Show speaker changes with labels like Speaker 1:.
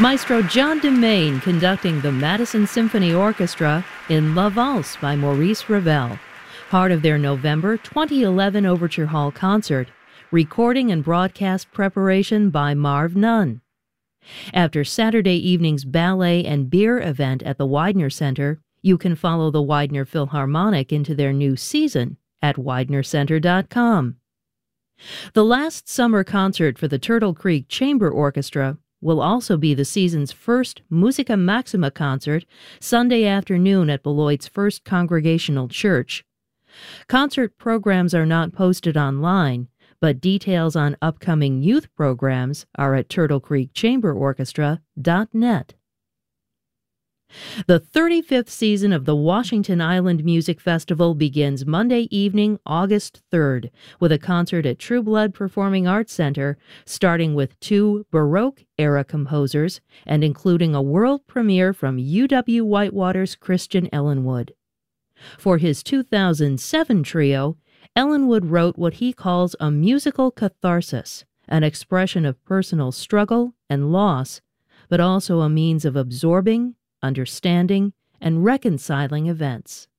Speaker 1: Maestro John Demain conducting the Madison Symphony Orchestra in La Valse by Maurice Ravel, part of their November 2011 Overture Hall concert, recording and broadcast preparation by Marv Nunn. After Saturday evening's ballet and beer event at the Widener Center, you can follow the Widener Philharmonic into their new season at widenercenter.com. The last summer concert for the Turtle Creek Chamber Orchestra will also be the season's first Musica Maxima concert Sunday afternoon at Beloit's First Congregational Church. Concert programs are not posted online, but details on upcoming youth programs are at turtlecreekchamberorchestra.net. The 35th season of the Washington Island Music Festival begins Monday evening, August 3rd, with a concert at True Blood Performing Arts Center, starting with 2 Baroque-era composers and including a world premiere from UW Whitewater's Christian Ellenwood. For his 2007 trio, Ellenwood wrote what he calls a musical catharsis, an expression of personal struggle and loss, but also a means of absorbing, understanding, and reconciling events.